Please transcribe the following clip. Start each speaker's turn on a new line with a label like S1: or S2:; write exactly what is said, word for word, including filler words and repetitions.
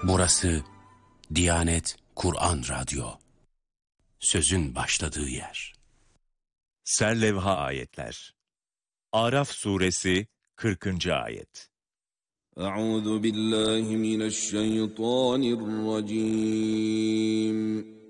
S1: Burası Diyanet Kur'an Radyo. Sözün başladığı yer.
S2: Serlevha ayetler. Araf suresi kırkıncı ayet.
S3: Euzu billahi mineşşeytanirracim.